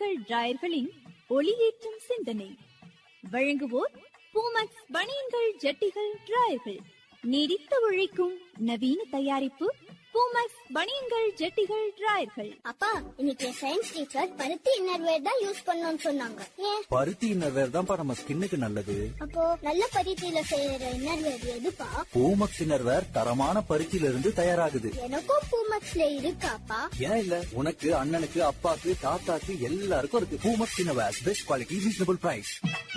ஜட்டிகள் டிராயர்களின் ஒளியேற்றும் சிந்தனை. வழங்குவோர் பூமக்ஸ் பனியன்கள் ஜட்டிகள் டிராயர்கள். நீடித்து உழைக்கும் நவீன தயாரிப்பு பூமக்ஸ் பனியன்கள் ஜட்டிகள் டிராயர்கள். அப்பா, இன்னைக்கு சயின்ஸ் டீச்சர் பருத்தி இன்னர்வேர் தான் யூஸ் பண்ணணும்னு சொன்னாங்க. ஏன்? பருத்தி இன்னர்வேர் தான்ப்பா நம்ம ஸ்கின்னுக்கு நல்லது. அப்போ நல்ல பருத்தியில செய்யற இன்னர்வேர் எதுப்பா? பூமக்ஸ் இன்னர்வேர் தரமான பருத்தியில இருந்து தயாராகுது. எனக்கும் பூமக்ஸ்ல இருக்காப்பா. ஏன் இல்ல? உனக்கு, அண்ணனுக்கு, அப்பாக்கு, தாத்தாக்கு எல்லாருக்கும் இருக்கு. Poomex innerwear, best quality, reasonable price.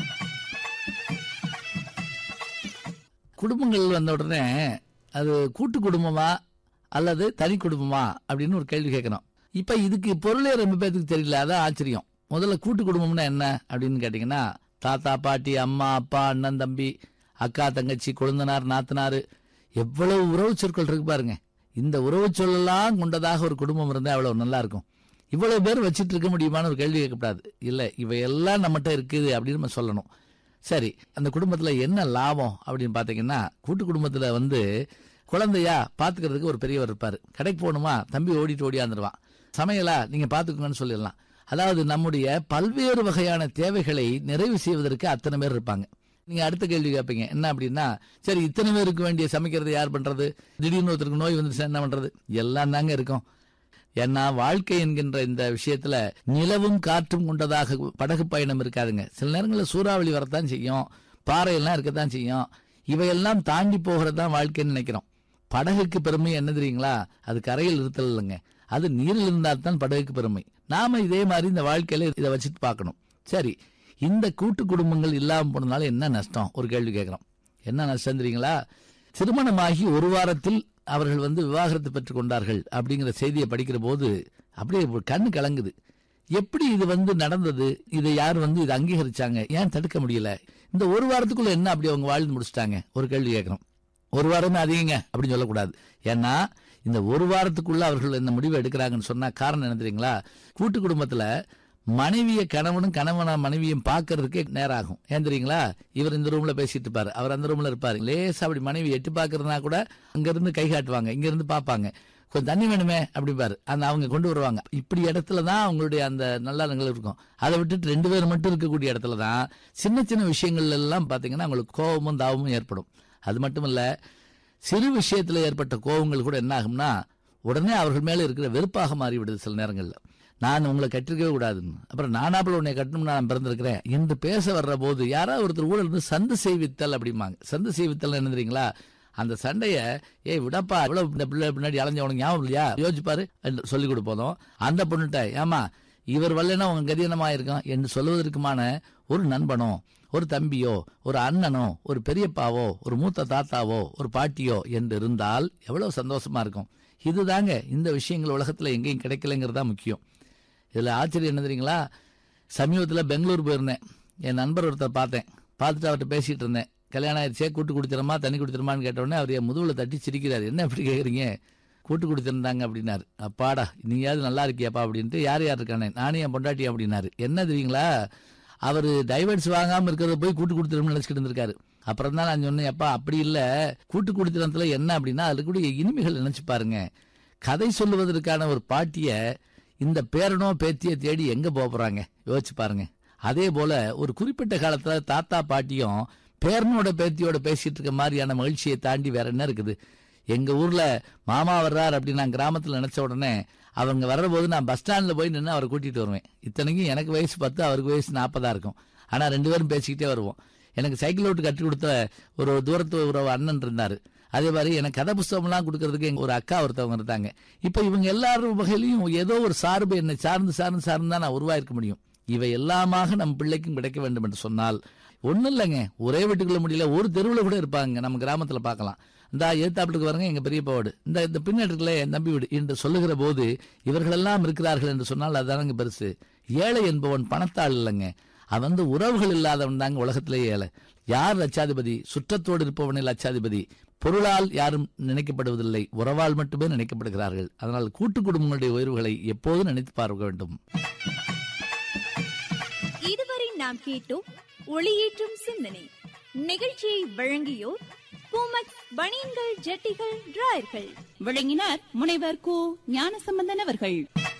குடும்பங்கள் வந்த உடனே அது கூட்டு குடும்பமா அல்லது தனி குடும்பமா அப்படின்னு ஒரு கேள்வி கேட்கணும். இப்ப இதுக்கு பொருளே ரொம்ப பேருக்கு தெரியல. அதான் ஆச்சரியம். முதல்ல கூட்டு குடும்பம்னா என்ன அப்படின்னு கேட்டீங்கன்னா, தாத்தா பாட்டி, அம்மா அப்பா, அண்ணன் தம்பி, அக்கா தங்கச்சி, கொழுந்தனார் நாத்தனார், எவ்வளவு உறவு சொற்கள் இருக்கு பாருங்க. இந்த உறவு சொல்லலாம் கொண்டதாக ஒரு குடும்பம் இருந்தா எவ்வளவு நல்லா இருக்கும். இவ்வளவு பேர் வச்சிட்டு இருக்க முடியுமான்னு ஒரு கேள்வி கேட்கக்கூடாது. இல்ல, இவையெல்லாம் நம்மகிட்ட இருக்குது அப்படின்னு நம்ம சொல்லணும். சரி, அந்த குடும்பத்துல என்ன லாபம் அப்படின்னு பாத்தீங்கன்னா, கூட்டு குடும்பத்துல குழந்தையா பாத்துக்கிறதுக்கு ஒரு பெரியவர் இருப்பாரு. கடைக்கு போகணுமா, தம்பி ஓடிட்டு ஓடியாந்துருவான். சமையலா நீங்க பாத்துக்கோங்கன்னு சொல்லிடலாம். அதாவது நம்முடைய பல்வேறு வகையான தேவைகளை நிறைவு செய்வதற்கு அத்தனை பேர் இருப்பாங்க. நீங்க அடுத்த கேள்வி கேட்பீங்க, என்ன அப்படின்னா, சரி இத்தனை பேருக்கு வேண்டிய சமைக்கிறது யார் பண்றது? திடீர்னு ஒருத்தருக்கு நோய் வந்துருச்சு என்ன பண்றது? எல்லாம் தாங்க இருக்கும். ஏன்னா வாழ்க்கை என்கின்ற இந்த விஷயத்துல நிலவும் காற்றும் கொண்டதாக படகு பயணம் இருக்காதுங்க. சில நேரங்களில் சூறாவளி வரத்தான் செய்யும், பாறையெல்லாம் இருக்கத்தான் செய்யும். இவையெல்லாம் தாண்டி போகிறதான் வாழ்க்கைன்னு நினைக்கிறோம். படகுக்கு பெருமை என்ன தெரியுங்களா? அது கரையில் இருத்தல் இல்லைங்க, அது நீரில் இருந்தால்தான் படகுக்கு பெருமை. நாம இதே மாதிரி இந்த வாழ்க்கையில இதை வச்சுட்டு பார்க்கணும். சரி, இந்த கூட்டு குடும்பங்கள் இல்லாம போனதுனால என்ன நஷ்டம் ஒரு கேள்வி கேட்கிறோம். என்ன நஷ்டம் தெரியுங்களா? திருமணமாகி ஒரு வாரத்தில் அவர்கள் விவாகரத்து பெற்றுக் கொண்டார்கள் அப்படிங்கிற செய்தியை படிக்கிற போது அப்படியே கண்ணு கலங்குது. எப்படி இது நடந்தது? இதை யார் இதை அங்கீகரிச்சாங்க? ஏன் தடுக்க முடியல? இந்த ஒரு வாரத்துக்குள்ள என்ன அப்படி அவங்க வாழ்ந்து முடிச்சுட்டாங்க ஒரு கேள்வி கேட்கிறோம். ஒரு வாரமே அதிகங்க அப்படின்னு சொல்லக்கூடாது. ஏன்னா இந்த ஒரு வாரத்துக்குள்ள அவர்கள் இந்த முடிவை எடுக்கிறாங்கன்னு சொன்னா காரணம் என்ன தெரியுங்களா? கூட்டு குடும்பத்துல மனைவிய கணவனும் கணவன மனைவியும் பாக்குறதுக்கே நேரம் ஆகும். ஏன் தெரியுங்களா? இவர் இந்த ரூம்ல பேசிட்டு இருப்பாரு, அவர் அந்த ரூம்ல இருப்பாரு. லேசா அப்படி மனைவி எட்டு பாக்குறதுனா கூட அங்க இருந்து கை காட்டுவாங்க, இங்க இருந்து பாப்பாங்க. கொஞ்சம் தண்ணி வேணுமே அப்படிப்பாரு, அந்த அவங்க கொண்டு வருவாங்க. இப்படி இடத்துலதான் அவங்களுடைய அந்த நல்லங்கள் இருக்கும். அதை விட்டுட்டு ரெண்டு பேர் மட்டும் இருக்கக்கூடிய இடத்துலதான் சின்ன சின்ன விஷயங்கள்ல எல்லாம் பாத்தீங்கன்னா அவங்களுக்கு கோபமும் தாபமும் ஏற்படும். அது மட்டும் இல்ல, சிறு விஷயத்துல ஏற்பட்ட கோபங்கள் கூட என்ன ஆகும்னா உடனே அவர்கள் மேல இருக்கிற வெறுப்பாக மாறிவிடுது. சில நேரங்கள்ல நான் உங்களை கட்டிருக்கவே கூடாதுன்னு, அப்புறம் நானாப்புல உன்னை கட்டணும், நான் பிறந்திருக்கிறேன் என்று பேச வர்ற போது யாராவது ஒருத்தர் ஊழல் இருந்து சந்து செய்வித்தல் அப்படிம்பாங்க. சந்து செய்வித்தல் என்ன தெரியுங்களா? அந்த சண்டைய விடப்பா, இவ்வளவு இந்த பிள்ளை பின்னாடி அலைஞ்சவனுக்கு ஞாபகம் இல்லையா, யோசிப்பாரு சொல்லிக் கொடுப்போதும். அந்த பொண்ணுட்ட ஏமா இவர் வரலன்னா உங்க கதியனமா இருக்கும் என்று சொல்வதற்குமான ஒரு நண்பனோ, ஒரு தம்பியோ, ஒரு அண்ணனோ, ஒரு பெரியப்பாவோ, ஒரு மூத்த தாத்தாவோ, ஒரு பாட்டியோ என்று இருந்தால் எவ்வளவு சந்தோஷமா இருக்கும். இதுதாங்க இந்த விஷயங்கள் உலகத்துல எங்கேயும் கிடைக்கலங்கிறதா முக்கியம். இதுல ஆச்சரியம் என்ன தெரியுங்களா? சமீபத்துல பெங்களூர் போயிருந்தேன். என் நண்பர் ஒருத்தர் பார்த்தேன். பார்த்துட்டு அவர்கிட்ட பேசிட்டு இருந்தேன். கல்யாணம் ஆயிடுச்சே, கூட்டு குடிச்சிடமா தண்ணி குடிச்சிடமான்னு கேட்டோடனே அவர் என் முதுகுல தட்டி சிரிக்கிறாரு. என்ன எப்படி கேக்குறீங்க? கூட்டு குடிச்சிருந்தாங்க அப்படின்னாரு. அப்பாடா நீயாவது நல்லா இருக்கியாப்பா அப்படின்ட்டு. யார் யார் இருக்கானே? நானே என் பொண்டாட்டி அப்படின்னாரு. என்ன தெரியுங்களா? அவரு டைவர்ஸ் வாங்காம இருக்கிறத போய் கூட்டு குடிச்சிடம்னு நினைச்சிட்டு இருந்திருக்காரு. அப்புறம் தான் நான் சொன்னேன், அப்பா அப்படி இல்ல, கூட்டு குடித்தனத்துல என்ன அப்படின்னா அதுல கூட இனிமைகள் நினைச்சு பாருங்க. கதை சொல்லுவதற்கான ஒரு பாட்டிய இந்த பேரனோ பேத்திய தேடி எங்க போறாங்க யோசிச்சு பாருங்க. அதே போல ஒரு குறிப்பிட்ட காலத்துல தாத்தா பாட்டியும் பேரனோட பேத்தியோட பேசிட்டு இருக்க மாதிரியான மகிழ்ச்சியை தாண்டி வேற என்ன இருக்குது? எங்க ஊர்ல மாமா வர்றாரு அப்படின்னு நான் கிராமத்துல நினைச்ச உடனே அவங்க வர்ற போது நான் பஸ் ஸ்டாண்ட்ல போய் நின்று அவரை கூட்டிட்டு வருவேன். இத்தனைக்கும் எனக்கு வயசு 10, அவருக்கு வயசு 40 இருக்கும். ஆனா ரெண்டு பேரும் பேசிக்கிட்டே வருவோம். எனக்கு சைக்கிள் ஓட்டு கற்றுக் கொடுத்த ஒரு தூரத்து ஒரு அண்ணன் இருந்தாரு. அதே மாதிரி எனக்கு கதை புஸ்தகம் எல்லாம் கொடுக்கறதுக்கு எங்க ஒரு அக்கா ஒருத்தவங்க இருந்தாங்க. இப்ப இவங்க எல்லாரும் வகையிலையும் ஏதோ ஒரு சார்பு என்னை சார்ந்து தான் நான் உருவாயிருக்க முடியும். இவை எல்லாமாக நம் பிள்ளைக்கும் கிடைக்க வேண்டும் என்று சொன்னால் ஒன்னும் இல்லைங்க, ஒரே வீட்டுக்குள்ள முடியல, ஒரு தெருவுல கூட இருப்பாங்க. நம்ம கிராமத்துல பார்க்கலாம். இந்த எதிர்த்தாப்புக்கு வரங்க எங்க பெரியப்பாவோடு, இந்த பின்னாடி என் தம்பி வீடு என்று சொல்லுகிற போது இவர்கள் எல்லாம் இருக்கிறார்கள் என்று சொன்னால் அதுதானங்க பெருசு. ஏழை என்பவன் பணத்தாள் இல்லைங்க, அவன் உறவுகள் இல்லாதவன் தாங்க உலகத்திலேயே ஏழை. யார் லட்சாதிபதி? சுற்றத்தோடு இருப்பவனே லட்சாதிபதி. பொருளால் யாரும் நினைக்கப்படுவதில்லை, உறவால் மட்டுமே நினைக்கப்படுகிறார்கள். அதனால் கூட்டு குடும்பங்களுடைய உயர்வுகளை எப்போதும் நினைத்து பார்க்க வேண்டும். இதுவரை நாம் கேட்டோம் ஒளியேற்றும் சிந்தனை. நிகழ்ச்சியை வழங்கியோர் பூமக்ஸ் பனியன்கள் ஜட்டிகள் டிராயர்கள். வழங்கினார் முனைவர் கு ஞானசம்பந்தன் அவர்கள்.